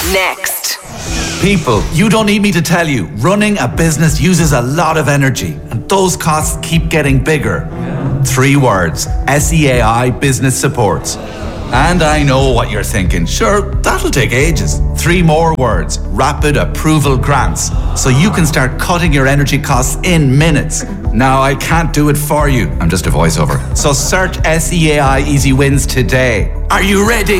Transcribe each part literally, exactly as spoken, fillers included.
Next. People, you don't need me to tell you, running a business uses a lot of energy, and those costs keep getting bigger. Three words: S E A I Business Supports. And I know what you're thinking. Sure, that'll take ages. Three more words: Rapid Approval Grants. So you can start cutting your energy costs in minutes. Now, I can't do it for you. I'm just a voiceover. So search S E A I Easy Wins today. Are you ready?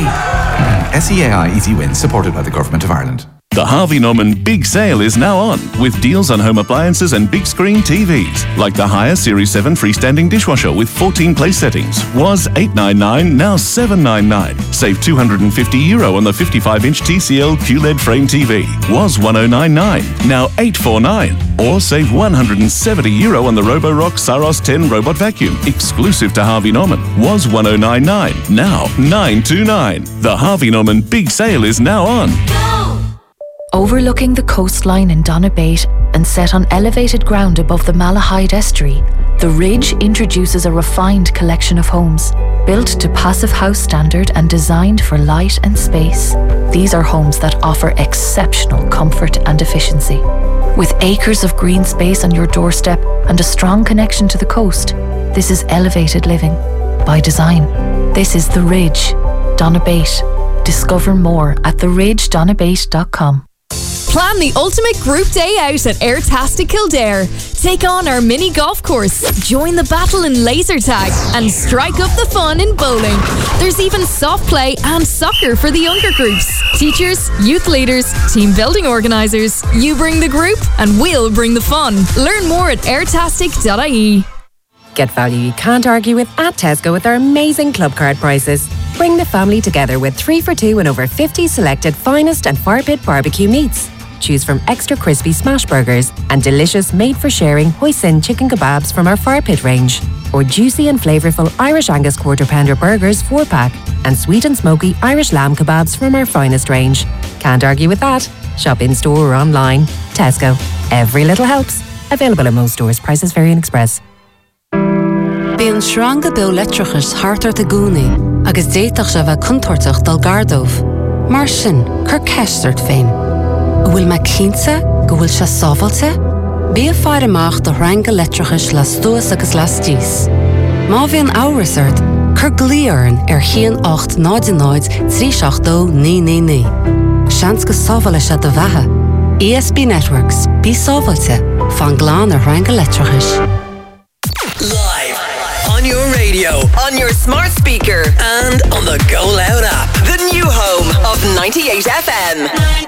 S E A I Easy Wins, supported by the Government of Ireland. The Harvey Norman Big Sale is now on, with deals on home appliances and big screen T Vs. Like the Haier Series seven freestanding dishwasher with fourteen place settings. Was eight hundred ninety-nine, now seven hundred ninety-nine. Save two hundred fifty euro on the fifty-five inch T C L Q L E D frame T V. Was one thousand ninety-nine, now eight hundred forty-nine. Or save one hundred seventy euro on the Roborock Saros ten robot vacuum, exclusive to Harvey Norman. Was one thousand ninety-nine, now nine hundred twenty-nine. The Harvey Norman Big Sale is now on. Overlooking the coastline in Donabate and set on elevated ground above the Malahide Estuary, The Ridge introduces a refined collection of homes, built to Passive House standard and designed for light and space. These are homes that offer exceptional comfort and efficiency. With acres of green space on your doorstep and a strong connection to the coast, this is elevated living by design. This is The Ridge, Donabate. Discover more at the ridge donabate dot com. Plan the ultimate group day out at Airtastic Kildare. Take on our mini golf course, join the battle in laser tag, and strike up the fun in bowling. There's even soft play and soccer for the younger groups. Teachers, youth leaders, team building organisers. You bring the group and we'll bring the fun. Learn more at airtastic dot I E. Get value you can't argue with at Tesco with our amazing club card prices. Bring the family together with three for two and over fifty selected finest and fire pit barbecue meats. Choose from extra crispy smash burgers and delicious made-for-sharing hoisin chicken kebabs from our fire pit range, or juicy and flavourful Irish Angus quarter pounder burgers four pack and sweet and smoky Irish lamb kebabs from our finest range. Can't argue with that. Shop in store or online. Tesco. Every little helps. Available in most stores. Prices vary in Express. Bíonn sranga beo letrachas hartar de gúnaí, agus déitach se bheith contortach dal gardómh. Mar sin, cur ceistart féin. Bhfuil me cínte go bhfuil se sábhailte? Bí a fear amach do ranga letrachas las duas agus las díos. Má bhíonn áras ort, cur glíorn ar chéan ocht náid náid trí seach dó ní ní ní. Seans go sábhaile se do bheithe. E S B Networks, bí sábhailte, fan glán ar ranga letrachas. Live on your radio, on your smart speaker, and on the Go Loud app. The new home of ninety-eight F M.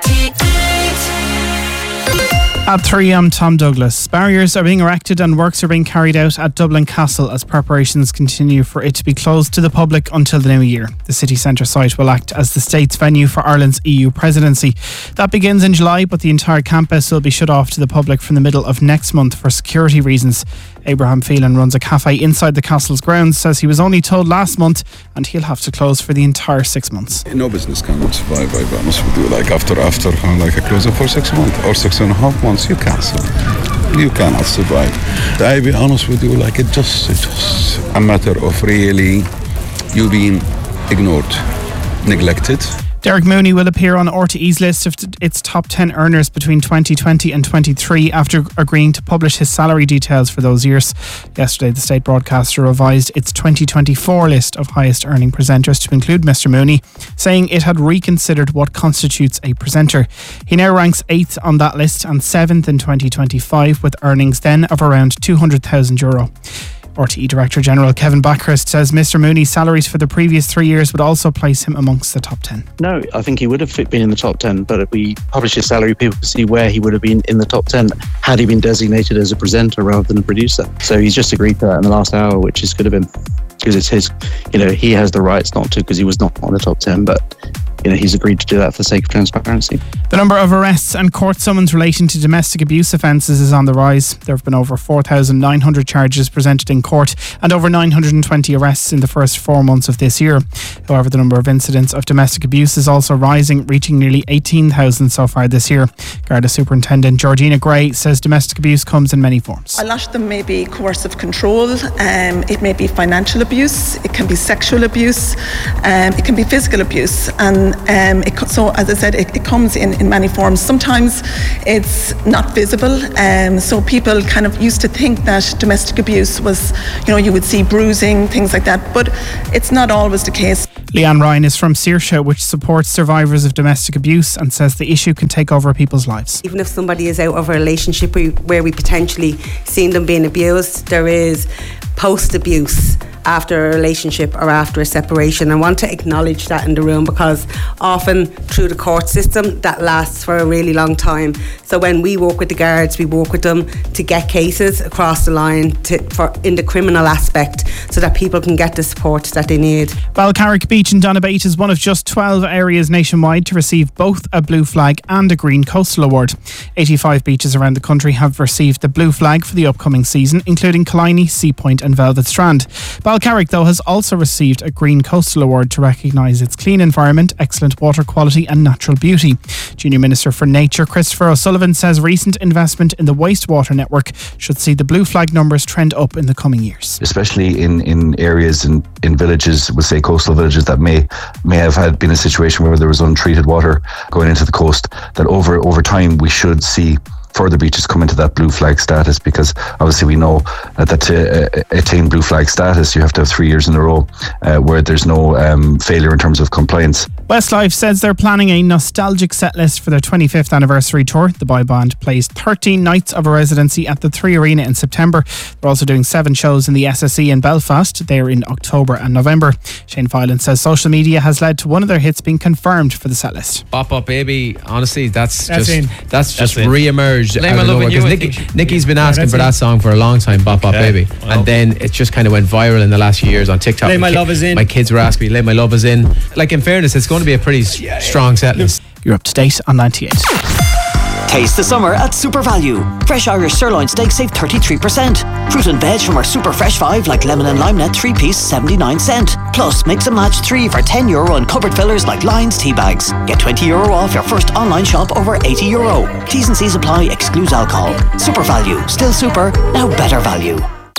At three, I'm Tom Douglas. Barriers are being erected and works are being carried out at Dublin Castle as preparations continue for it to be closed to the public until the new year. The city centre site will act as the state's venue for Ireland's E U presidency. That begins in July, but the entire campus will be shut off to the public from the middle of next month for security reasons. Abraham Phelan runs a cafe inside the castle's grounds, says he was only told last month and he'll have to close for the entire six months. No business can survive, I'll be honest with you. Like after, after, like a closure for six months or six and a half months, you can't survive. You cannot survive. I'll be honest with you, like it just, it's just a matter of really you being ignored, neglected. Derek Mooney will appear on R T E's list of its top ten earners between twenty twenty and twenty-three after agreeing to publish his salary details for those years. Yesterday, the state broadcaster revised its twenty twenty-four list of highest earning presenters to include Mister Mooney, saying it had reconsidered what constitutes a presenter. He now ranks eighth on that list and seventh in twenty twenty-five, with earnings then of around two hundred thousand euro. R T E Director General Kevin Backhurst says Mister Mooney's salaries for the previous three years would also place him amongst the top ten. No, I think he would have been in the top ten, but if we publish his salary, people can see where he would have been in the top ten had he been designated as a presenter rather than a producer. So he's just agreed to that in the last hour, which is good of him, because it's his, you know, he has the rights not to, because he was not on the top ten, but you know, he's agreed to do that for the sake of transparency. The number of arrests and court summons relating to domestic abuse offences is on the rise. There have been over four thousand nine hundred charges presented in court and over nine hundred twenty arrests in the first four months of this year. However, the number of incidents of domestic abuse is also rising, reaching nearly eighteen thousand so far this year. Garda Superintendent Georgina Gray says domestic abuse comes in many forms. A lot of them may be coercive control, um, it may be financial abuse, it can be sexual abuse, um, it can be physical abuse, and um, it, so as I said, it, it comes in, in many forms. Sometimes it's not visible, um, so people kind of used to think that domestic abuse was, you know, you would see bruising, things like that, but it's not always the case. Leanne Ryan is from Saoirse, which supports survivors of domestic abuse, and says the issue can take over people's lives. Even if somebody is out of a relationship where we potentially seen them being abused, there is post-abuse after a relationship or after a separation. I want to acknowledge that in the room, because often through the court system that lasts for a really long time. So when we work with the guards, we work with them to get cases across the line to, for in the criminal aspect, so that people can get the support that they need. Balcarrick Beach in Donabate is one of just twelve areas nationwide to receive both a Blue Flag and a Green Coastal Award. eighty-five beaches around the country have received the Blue Flag for the upcoming season, including Killiney, Sea Point and Velvet Strand. Balcarrick, though, has also received a Green Coastal Award to recognise its clean environment, excellent water quality and natural beauty. Junior Minister for Nature Christopher O'Sullivan says recent investment in the wastewater network should see the Blue Flag numbers trend up in the coming years. Especially in, in areas and in, in villages, we'll say coastal villages that may may have had been a situation where there was untreated water going into the coast, that over over time we should see further beaches come into that Blue Flag status, because obviously we know that to uh, attain Blue Flag status you have to have three years in a row uh, where there's no um, failure in terms of compliance. Westlife says they're planning a nostalgic set list for their twenty-fifth anniversary tour. The boy band plays thirteen nights of a residency at the Three Arena in September. They're also doing seven shows in the S S E in Belfast. They're in October and November. Shane Filan says social media has led to one of their hits being confirmed for the set list. Bop Bop Baby, honestly, that's, That's just in. that's just That's in. re-emerged Lay out My of Love nowhere, on You, 'cause I Nicky, think. Nicky's been Yeah, asking that's for in. that song for a long time, Bop Bop Okay. Baby, Wow. and then it just kind of went viral in the last few years on TikTok. Lay My My ki- Love Is In. My kids were asking me, Lay My Love Is In. Like, in fairness, it's going to be a pretty s- strong set list. You're up to date on ninety-eight. Taste the summer at Super Value. Fresh Irish sirloin steak save thirty-three percent. Fruit and veg from our Super Fresh five like lemon and lime net three piece seventy-nine cent. Plus mix and match three for ten euro on cupboard fillers like Lions tea bags. Get twenty euro off your first online shop over eighty euro. T's and C's apply, excludes alcohol. Super Value. Still super, now better value.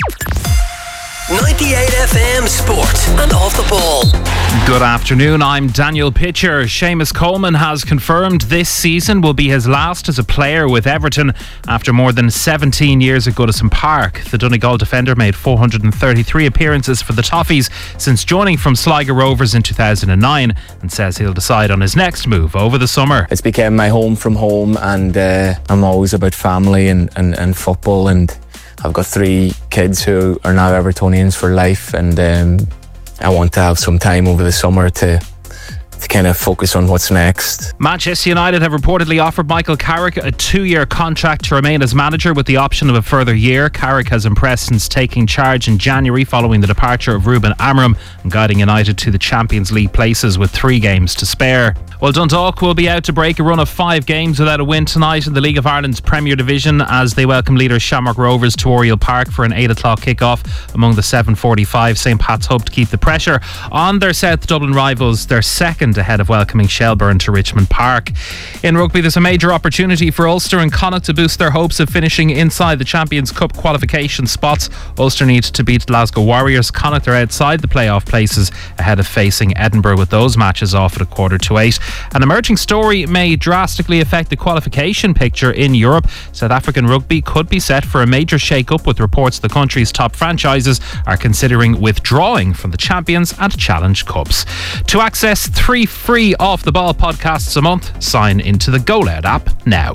ninety-eight F M Sport and Off the Ball. Good afternoon, I'm Daniel Pitcher. Seamus Coleman has confirmed this season will be his last as a player with Everton after more than seventeen years at Goodison Park. The Donegal defender made four hundred thirty-three appearances for the Toffees since joining from Sligo Rovers in two thousand nine, and says he'll decide on his next move over the summer. It's become my home from home, and uh, I'm always about family and, and, and football, and I've got three kids who are now Evertonians for life, and um, I want to have some time over the summer to to kind of focus on what's next. Manchester United have reportedly offered Michael Carrick a two-year contract to remain as manager with the option of a further year. Carrick has impressed since taking charge in January following the departure of Ruben Amorim and guiding United to the Champions League places with three games to spare. Well, Dundalk will be out to break a run of five games without a win tonight in the League of Ireland's Premier Division as they welcome leaders Shamrock Rovers to Oriel Park for an eight o'clock kick-off. Among the seven forty-five, St Pat's hope to keep the pressure on their South Dublin rivals. They're second ahead of welcoming Shelbourne to Richmond Park. In rugby, there's a major opportunity for Ulster and Connacht to boost their hopes of finishing inside the Champions Cup qualification spots. Ulster need to beat Glasgow Warriors. Connacht are outside the playoff places ahead of facing Edinburgh with those matches off at a quarter to eight. An emerging story may drastically affect the qualification picture in Europe. South African rugby could be set for a major shake-up with reports the country's top franchises are considering withdrawing from the Champions and Challenge Cups. To access three free Off the Ball podcasts a month, sign into the Go Loud app now.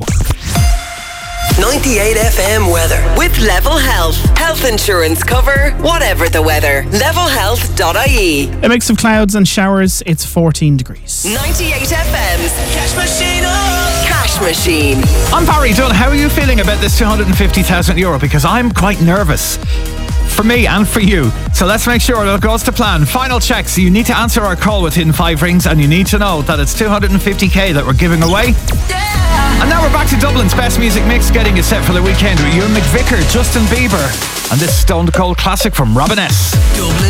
ninety-eight F M weather with Level Health. Health insurance cover, whatever the weather. level health dot I E. A mix of clouds and showers. It's fourteen degrees. ninety-eight F M's Cash Machine. Oh. Cash Machine. I'm Barry Dunn. How are you feeling about this two hundred fifty thousand euro? Because I'm quite nervous. For me and for you. So let's make sure that it goes to plan. Final checks. You need to answer our call within five rings, and you need to know that it's two hundred fifty k that we're giving away. Yeah. And now we're back to Dublin's best music mix, getting you set for the weekend with Ewan McVicker, Justin Bieber, and this Stone Cold classic from Robin S. Dublin.